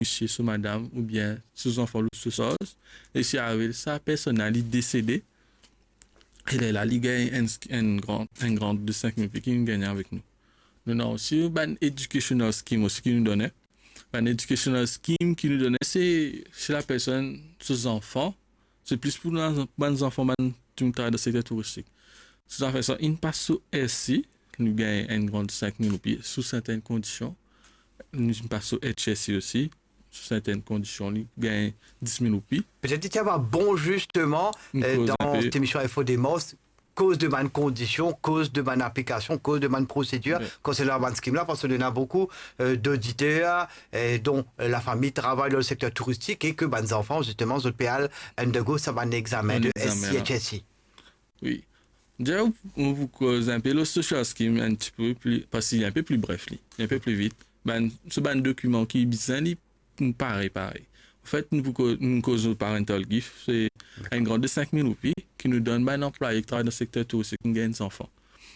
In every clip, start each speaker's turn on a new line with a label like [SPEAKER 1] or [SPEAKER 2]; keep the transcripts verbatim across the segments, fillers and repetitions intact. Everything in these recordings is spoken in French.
[SPEAKER 1] monsieur, sur madame, ou bien sous enfant, ou sous chose. Et si avec sa personne est décédée, elle est là, il gagne un, un grand, un grand de cinq mille qui nous gagne avec nous. Nous avons aussi une educational scheme aussi qui nous donnait. Une educational scheme qui nous donnait, c'est chez la personne, ses enfants, c'est plus pour les enfants, qui sont dans le secteur touristique. Ces enfants, ils passent sur S C, nous gagnons un grand de cinq mille roupies sous certaines conditions. Nous passons sur H S C aussi, sous certaines conditions, nous gagnons dix mille roupies.
[SPEAKER 2] Peut-être qu'il y a bon justement euh, dans cette émission Info Demos, cause de bonne condition, cause de bonne application, cause de bonne procédure, oui. Concernant la bonne scheme là, parce qu'il y en a beaucoup euh, d'auditeurs euh, dont la famille travaille dans le secteur touristique et que les enfants, justement, ont P L undergo ça un examen de S C H S C.
[SPEAKER 1] Oui. Déjà, on vous cause un peu le social scheme un petit peu plus, parce qu'il est un peu plus bref, un peu plus vite. Ben, ce ban document qui est bizarre, il pareil, pareil. En fait, nous nous causons parental gift, c'est un grand de cinq mille roupies qui nous donne un employé qui travaille dans le secteur touristique qui gagne des enfants.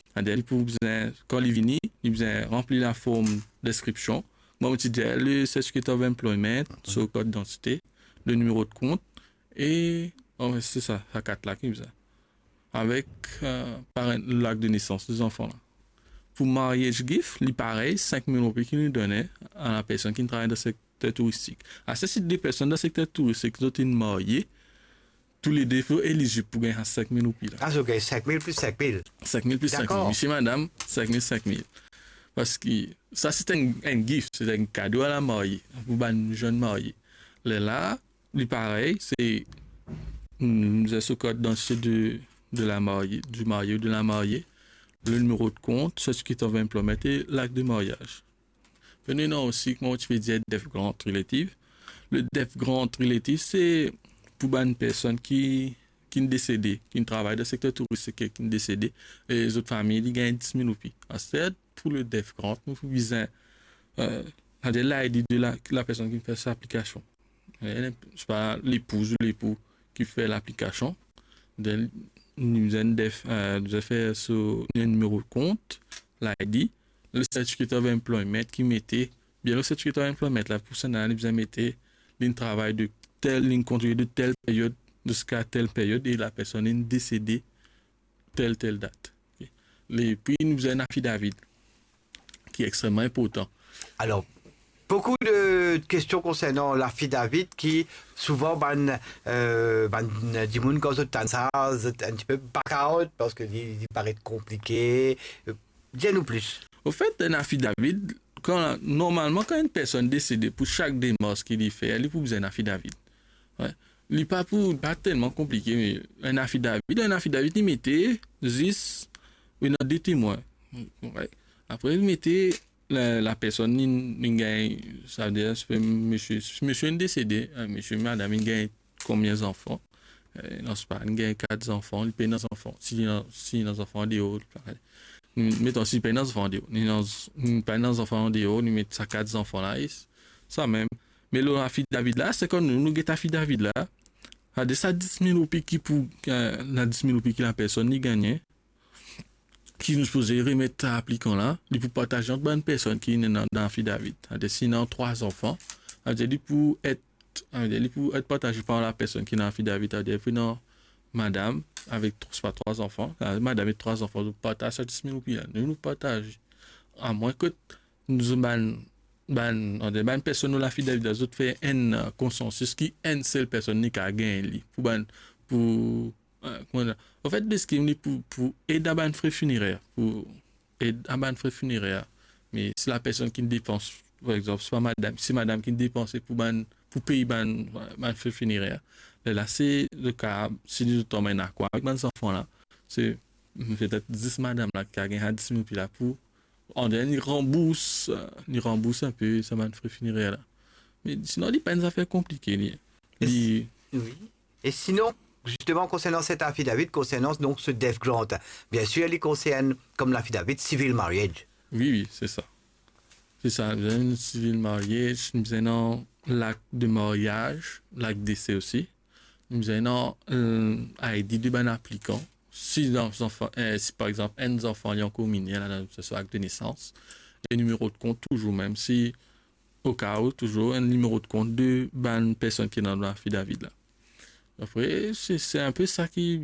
[SPEAKER 1] Quand il vient, il vient remplir la forme description. Moi, je dis le certificate of employment, sur le code d'identité, le numéro de compte, et oh, c'est ça, la carte là qui vient. Avec euh, l'acte de naissance des enfants là. Pour mariage gift, il pareil, cinq mille roupies qui nous donnait à la personne qui travaille dans le secteur touristique. À ce site, des personnes dans le secteur touristique qui sont mariées, tous les défauts éligibles pour gagner cinq mille roupies.
[SPEAKER 2] Ah, je gagne cinq mille plus cinq mille.
[SPEAKER 1] cinq mille plus cinq mille. Monsieur, madame, cinq mille, cinq mille. Parce que ça, c'est un, un gift, c'est un cadeau à la mariée, pour une jeune mariée. Là, il pareil, c'est nous avons ce code d'identité de, de la mariée, du marié ou de la mariée, le numéro de compte, certificate of employment et l'acte de mariage. Venez nous aussi, comment tu peux dire, Deaf Grant Relative. Le Deaf Grant Relative, c'est pour une personne qui, qui est décédée, qui travaille dans le secteur touristique, qui est décédée, et les autres familles, ils gagnent dix mille roupies. Ensuite, pour le Deaf Grant, nous faut viser euh, l'I D de la, la personne qui fait cette application. C'est pas l'épouse ou l'époux qui fait l'application. Nous avons fait sur le numéro de compte, l'I D, le certificate of employment qui mettait, bien le certificate of employment, là, pour ça, nous avons mis le travail de telle ligne contrôlée de telle période, jusqu'à telle période, et la personne est décédée telle, telle date. Okay. Et puis, nous avons un affidavit qui est extrêmement important.
[SPEAKER 2] Alors, beaucoup de questions concernant l'affidavit qui souvent ban euh, ban du monde quand ça un petit peu back out parce que il, il paraît compliqué. Dis-nous plus.
[SPEAKER 1] Au fait, un affidavit, quand normalement quand une personne décède pour chaque démarche qu'il fait, il faut besoin d'un affidavit. Ouais. Il n'est pas pour pas tellement compliqué, mais un affidavit, un affidavit il mettait dix ou des témoins. Ouais. Après il mettait La, la personne, il gagne, ça veut dire, monsieur, monsieur est décédé, monsieur, madame, il gagne combien d'enfants? Euh, non, c'est pas, il gagne quatre enfants, il paye nos enfants. Si, si nos enfants en dehors, mettons, si il paye nos enfants en dehors, il paye nos enfants en dehors, il met ça quatre enfants là, ça même. Mais le affidavit là, c'est comme nous, nous avons affidavit là, à de ça dix mille roupies qui pour, la dix mille roupies qui la personne, il gagne. Qui nous posait remettre à applicant là, il pour partager entre bonnes personnes qui sont dans l'affidavit. Sinon, trois enfants, il pour être, il pour être partagé par la personne qui est dans l'affidavit. Il non, madame, avec trois, trois enfants, madame avec trois enfants, nous partageons dix mille roupies. Nous nous partageons. À moins que nous avons des personnes dans l'affidavit, les autres font un consensus qui est une seule personne qui a gagné. Pour, pour en fait, des schemes pour, pour aider à un frais funéraire, pour aider à un frais funéraire. Mais c'est la personne qui dépense, par exemple, c'est pas madame, c'est madame qui dépense pour, ban, pour payer un frais funéraire. Là, c'est le cas, si nous tombons à quoi, avec mes enfants là, c'est peut-être dix madame là qui a gagné dix mille là pour, on dit, rembourse, il rembourse un peu, ça m'a frais funéraire là. Mais sinon, il n'y a pas des affaires compliquées.
[SPEAKER 2] Oui. Et sinon, justement, concernant cet affidavit, concernant donc ce Deaf Grant, bien sûr, il concerne comme l'affidavit civil marriage.
[SPEAKER 1] Oui, oui, c'est ça. C'est ça, nous avons le civil marriage, nous avons l'acte de mariage, l'acte d'essai aussi. Nous avons l'I D de bon applicant. Si, dans enfants, euh, si par exemple, un enfant est en communion, là, ce soit acte de naissance, le numéro de compte toujours, même si au cas où, toujours un numéro de compte de bonne personne qui est dans l'affidavit là. Après, c'est un peu ça qui